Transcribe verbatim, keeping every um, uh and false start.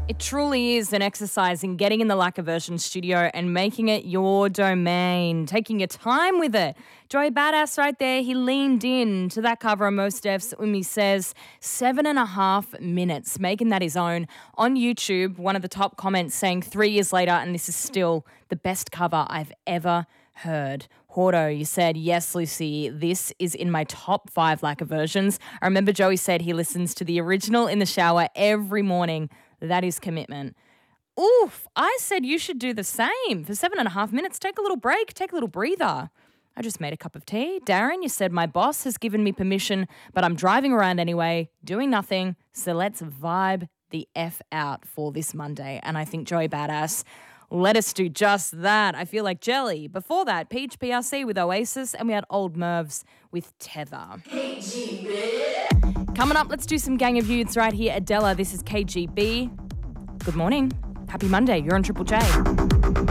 It truly is an exercise in getting in the Lack Aversion studio and making it your domain, taking your time with it. Joey Badass right there, he leaned in to that cover of Mos Def's Umi Says, seven and a half minutes, making that his own. On YouTube, one of the top comments saying three years later, and this is still the best cover I've ever heard. Hordo, you said, yes, Lucy, this is in my top five Lack Aversions. I remember Joey said he listens to the original in the shower every morning. That is commitment. Oof, I said you should do the same. For seven and a half minutes, take a little break, take a little breather. I just made a cup of tea. Darren, you said my boss has given me permission, but I'm driving around anyway, doing nothing. So let's vibe the F out for this Monday. And I think Joey Badass, let us do just that. I feel like jelly. Before that, Peach P R C with Oasis, and we had Old Mervs with Tether. K G B. Coming up, let's do some Gang of Youths right here. Adela, this is K G B. Good morning. Happy Monday. You're on Triple J.